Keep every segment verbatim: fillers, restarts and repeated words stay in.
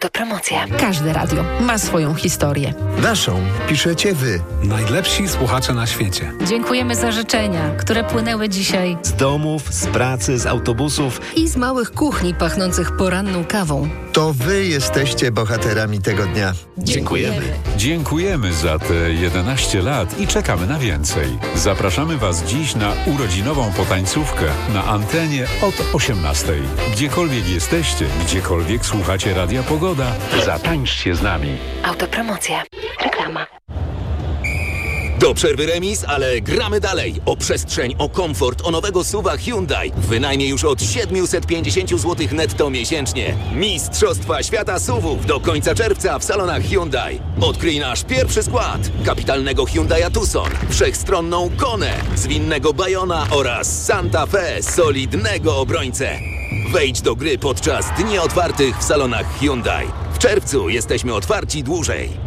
Autopromocja. Każde radio ma swoją historię. Naszą piszecie wy. Najlepsi słuchacze na świecie. Dziękujemy za życzenia, które płynęły dzisiaj z domów, z pracy, z autobusów i z małych kuchni pachnących poranną kawą. To wy jesteście bohaterami tego dnia. Dziękujemy. Dziękujemy za te jedenaście lat i czekamy na więcej. Zapraszamy Was dziś na urodzinową potańcówkę na antenie od osiemnastej. Gdziekolwiek jesteście, gdziekolwiek słuchacie Radia Pogoda, zatańczcie z nami. Autopromocja. Reklama. Do przerwy remis, ale gramy dalej. O przestrzeń, o komfort, o nowego SUV-a Hyundai. Wynajmie już od siedemset pięćdziesiąt złotych netto miesięcznie. Mistrzostwa Świata S U V-ów do końca czerwca w salonach Hyundai. Odkryj nasz pierwszy skład. Kapitalnego Hyundai'a Tucson, wszechstronną Konę, zwinnego Bayona oraz Santa Fe, solidnego obrońcę. Wejdź do gry podczas dni otwartych w salonach Hyundai. W czerwcu jesteśmy otwarci dłużej.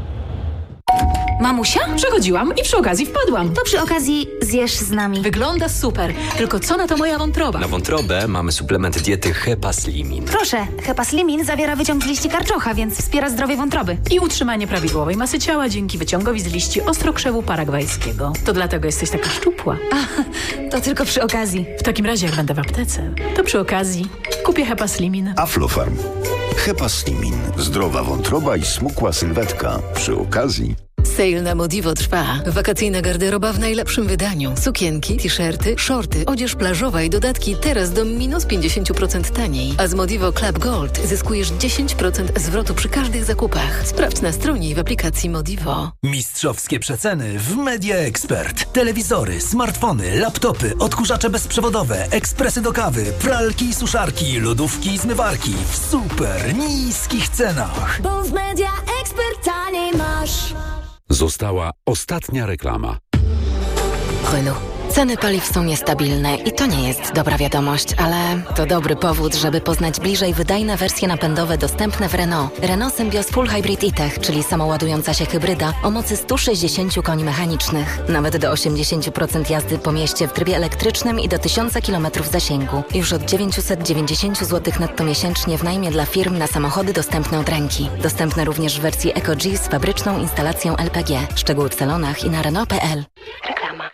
Mamusia? Przechodziłam i przy okazji wpadłam. To przy okazji zjesz z nami. Wygląda super. Tylko co na to moja wątroba? Na wątrobę mamy suplement diety Hepaslimin. Proszę, Hepaslimin zawiera wyciąg z liści karczocha, więc wspiera zdrowie wątroby. I utrzymanie prawidłowej masy ciała dzięki wyciągowi z liści ostrokrzewu paragwajskiego. To dlatego jesteś taka szczupła. A, to tylko przy okazji. W takim razie jak będę w aptece, to przy okazji kupię Hepaslimin. Aflofarm. Hepaslimin. Zdrowa wątroba i smukła sylwetka. Przy okazji. Sale na Modivo trwa. Wakacyjna garderoba w najlepszym wydaniu. Sukienki, t-shirty, shorty, odzież plażowa i dodatki teraz do minus pięćdziesiąt procent taniej. A z Modivo Club Gold zyskujesz dziesięć procent zwrotu przy każdych zakupach. Sprawdź na stronie i w aplikacji Modivo. Mistrzowskie przeceny w Media Expert. Telewizory, smartfony, laptopy, odkurzacze bezprzewodowe, ekspresy do kawy, pralki i suszarki, lodówki i zmywarki w super niskich cenach. Bo w Media Expert taniej masz. Została ostatnia reklama. Renault. Ceny paliw są niestabilne i to nie jest dobra wiadomość, ale to dobry powód, żeby poznać bliżej wydajne wersje napędowe dostępne w Renault. Renault Symbioz Full Hybrid e-Tech, czyli samoładująca się hybryda o mocy sto sześćdziesiąt koni mechanicznych. Nawet do osiemdziesiąt procent jazdy po mieście w trybie elektrycznym i do tysiąc kilometrów zasięgu. Już od dziewięćset dziewięćdziesiąt złotych netto miesięcznie w najmie dla firm na samochody dostępne od ręki. Dostępne również w wersji Eco-G z fabryczną instalacją L P G. Szczegóły w salonach i na Renault kropka p l. Reklama.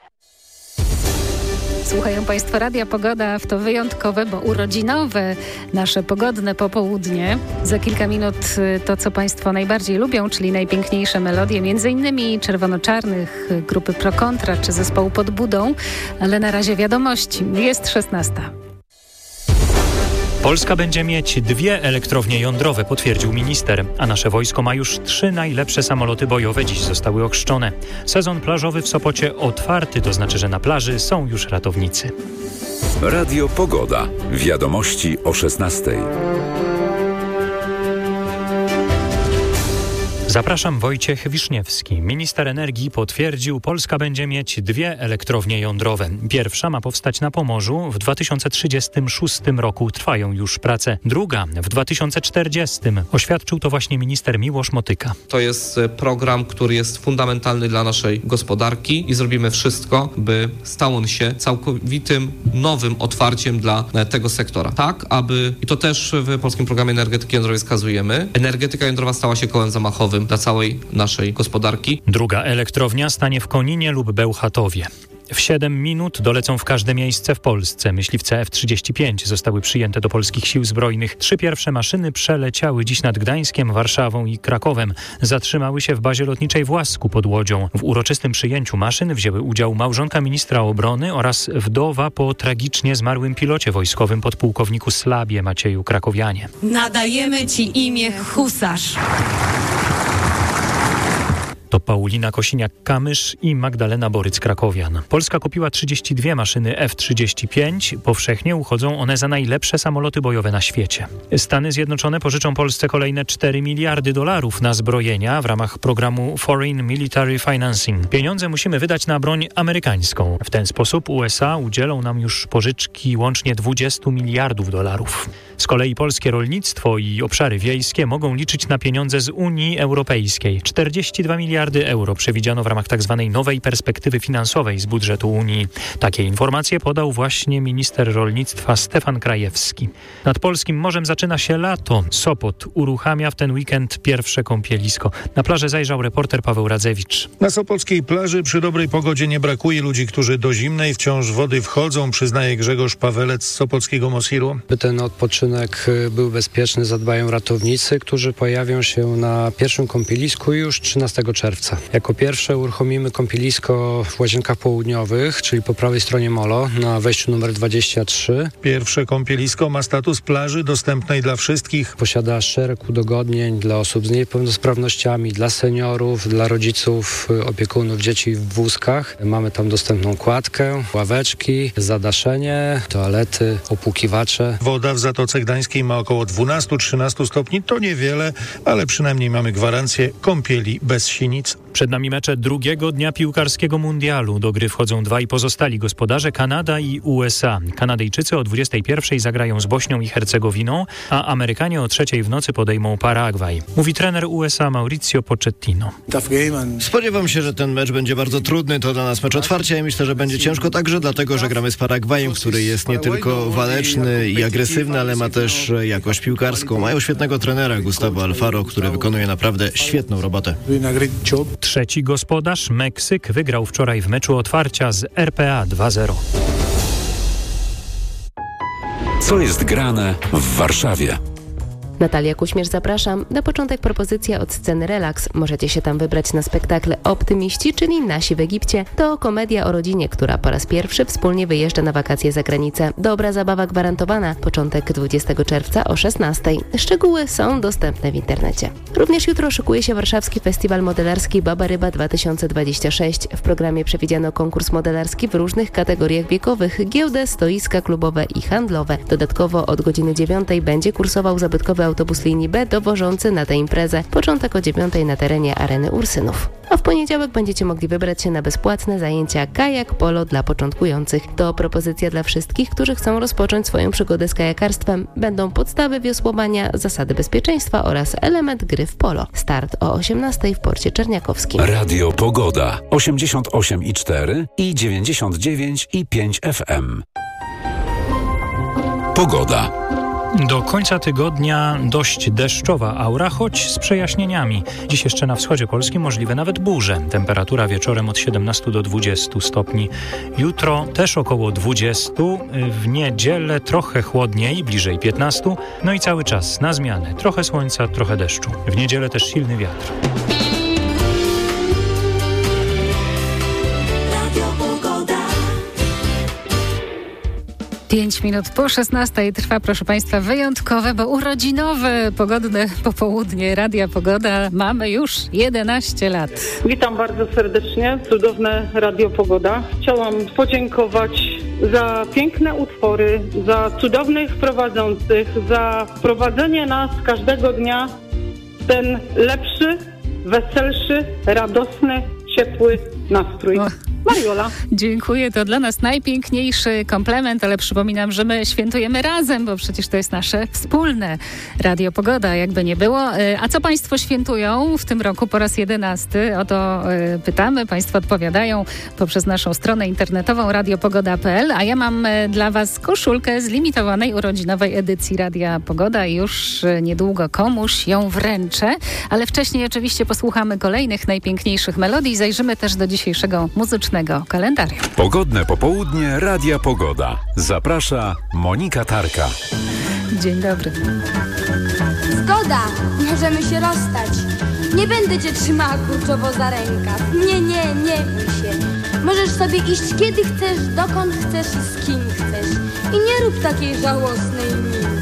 Słuchają Państwo Radia Pogoda, w to wyjątkowe, bo urodzinowe nasze pogodne popołudnie. Za kilka minut to, co Państwo najbardziej lubią, czyli najpiękniejsze melodie, między innymi Czerwono-Czarnych, grupy Pro Kontra czy zespołu Pod Budą, ale na razie wiadomości. Jest szesnasta. Polska będzie mieć dwie elektrownie jądrowe, potwierdził minister, a nasze wojsko ma już trzy najlepsze samoloty bojowe, dziś zostały ochrzczone. Sezon plażowy w Sopocie otwarty, to znaczy, że na plaży są już ratownicy. Radio Pogoda. Wiadomości o szesnastej. Zapraszam, Wojciech Wiszniewski. Minister energii potwierdził, Polska będzie mieć dwie elektrownie jądrowe. Pierwsza ma powstać na Pomorzu. W dwa tysiące trzydziestym szóstym roku trwają już prace. Druga w dwa tysiące czterdziestym. Oświadczył to właśnie minister Miłosz Motyka. To jest program, który jest fundamentalny dla naszej gospodarki i zrobimy wszystko, by stał on się całkowitym nowym otwarciem dla tego sektora. Tak, aby, i to też w Polskim Programie Energetyki Jądrowej wskazujemy, energetyka jądrowa stała się kołem zamachowym dla całej naszej gospodarki. Druga elektrownia stanie w Koninie lub Bełchatowie. W siedem minut dolecą w każde miejsce w Polsce. Myśliwce F trzydzieści pięć zostały przyjęte do polskich sił zbrojnych. Trzy pierwsze maszyny przeleciały dziś nad Gdańskiem, Warszawą i Krakowem. Zatrzymały się w bazie lotniczej w Łasku pod Łodzią. W uroczystym przyjęciu maszyn wzięły udział małżonka ministra obrony oraz wdowa po tragicznie zmarłym pilocie wojskowym podpułkowniku Slabie Macieju Krakowianie. Nadajemy ci imię Husarz. To Paulina Kosiniak-Kamysz i Magdalena Boryc-Krakowian. Polska kupiła trzydzieści dwie maszyny F trzydzieści pięć. Powszechnie uchodzą one za najlepsze samoloty bojowe na świecie. Stany Zjednoczone pożyczą Polsce kolejne cztery miliardy dolarów na zbrojenia w ramach programu Foreign Military Financing. Pieniądze musimy wydać na broń amerykańską. W ten sposób U S A udzielą nam już pożyczki łącznie dwudziestu miliardów dolarów. Z kolei polskie rolnictwo i obszary wiejskie mogą liczyć na pieniądze z Unii Europejskiej. czterdzieści dwa miliardy euro przewidziano w ramach tzw. nowej perspektywy finansowej z budżetu Unii. Takie informacje podał właśnie minister rolnictwa Stefan Krajewski. Nad polskim morzem zaczyna się lato. Sopot uruchamia w ten weekend pierwsze kąpielisko. Na plażę zajrzał reporter Paweł Radzewicz. Na sopockiej plaży przy dobrej pogodzie nie brakuje ludzi, którzy do zimnej wciąż wody wchodzą, przyznaje Grzegorz Pawelec z sopockiego Mosiru. By ten odpoczynek był bezpieczny, zadbają ratownicy, którzy pojawią się na pierwszym kąpielisku już trzynastego czerwca. Jako pierwsze uruchomimy kąpielisko w Łazienkach Południowych, czyli po prawej stronie molo, na wejściu numer dwadzieścia trzy. Pierwsze kąpielisko ma status plaży dostępnej dla wszystkich. Posiada szereg udogodnień dla osób z niepełnosprawnościami, dla seniorów, dla rodziców, opiekunów dzieci w wózkach. Mamy tam dostępną kładkę, ławeczki, zadaszenie, toalety, opłukiwacze. Woda w Zatoce Gdańskiej ma około dwanaście do trzynastu stopni. To niewiele, ale przynajmniej mamy gwarancję kąpieli bez sinic. Przed nami mecze drugiego dnia piłkarskiego mundialu. Do gry wchodzą dwaj pozostali gospodarze, Kanada i U S A. Kanadyjczycy o dwudziestej pierwszej zagrają z Bośnią i Hercegowiną, a Amerykanie o trzeciej w nocy podejmą Paragwaj. Mówi trener U S A Mauricio Pochettino. Spodziewam się, że ten mecz będzie bardzo trudny. To dla nas mecz otwarcia i myślę, że będzie ciężko także dlatego, że gramy z Paragwajem, który jest nie tylko waleczny i agresywny, ale ma też jakość piłkarską. Mają świetnego trenera Gustavo Alfaro, który wykonuje naprawdę świetną robotę. Trzeci gospodarz, Meksyk, wygrał wczoraj w meczu otwarcia z R P A dwa zero. Co jest grane w Warszawie? Natalia Kuśmierz, zapraszam. Na początek propozycja od sceny Relax. Możecie się tam wybrać na spektakl Optymiści, czyli Nasi w Egipcie. To komedia o rodzinie, która po raz pierwszy wspólnie wyjeżdża na wakacje za granicę. Dobra zabawa gwarantowana. Początek dwudziestego czerwca o szesnastej. Szczegóły są dostępne w internecie. Również jutro szykuje się warszawski festiwal modelarski Baba Ryba dwa tysiące dwadzieścia sześć. W programie przewidziano konkurs modelarski w różnych kategoriach wiekowych, giełdę, stoiska klubowe i handlowe. Dodatkowo od godziny dziewiątej będzie kursował zabytkowy autobus linii B dowożący na tę imprezę. Początek o dziewiątej na terenie Areny Ursynów. A w poniedziałek będziecie mogli wybrać się na bezpłatne zajęcia kajak polo dla początkujących. To propozycja dla wszystkich, którzy chcą rozpocząć swoją przygodę z kajakarstwem. Będą podstawy wiosłowania, zasady bezpieczeństwa oraz element gry w polo. Start o osiemnastej w Porcie Czerniakowskim. Radio Pogoda osiemdziesiąt osiem i cztery i dziewięćdziesiąt dziewięć i pięć F M. Pogoda. Do końca tygodnia dość deszczowa aura, choć z przejaśnieniami. Dziś jeszcze na wschodzie Polski możliwe nawet burze. Temperatura wieczorem od siedemnastu do dwudziestu stopni. Jutro też około dwudziestu. W niedzielę trochę chłodniej, bliżej piętnastu. No i cały czas na zmianę. Trochę słońca, trochę deszczu. W niedzielę też silny wiatr. Pięć minut po szesnastej trwa, proszę Państwa, wyjątkowe, bo urodzinowe, pogodne popołudnie Radia Pogoda. Mamy już jedenaście lat. Witam bardzo serdecznie, cudowne Radio Pogoda. Chciałam podziękować za piękne utwory, za cudownych prowadzących, za prowadzenie nas każdego dnia w ten lepszy, weselszy, radosny, ciepły nastrój. O. Mariola. Dziękuję, to dla nas najpiękniejszy komplement, ale przypominam, że my świętujemy razem, bo przecież to jest nasze wspólne Radio Pogoda, jakby nie było. A co Państwo świętują w tym roku po raz jedenasty? O to pytamy, Państwo odpowiadają poprzez naszą stronę internetową radiopogoda kropka p l, a ja mam dla Was koszulkę z limitowanej urodzinowej edycji Radia Pogoda i już niedługo komuś ją wręczę, ale wcześniej oczywiście posłuchamy kolejnych najpiękniejszych melodii, zajrzymy też do dzisiejszego muzycznego kalendarium. Pogodne popołudnie Radia Pogoda. Zaprasza Monika Tarka. Dzień dobry. Zgoda, możemy się rozstać. Nie będę cię trzymała kurczowo za rękaw. Nie, nie, nie bój się. Możesz sobie iść kiedy chcesz, dokąd chcesz i z kim chcesz. I nie rób takiej żałosnej miny.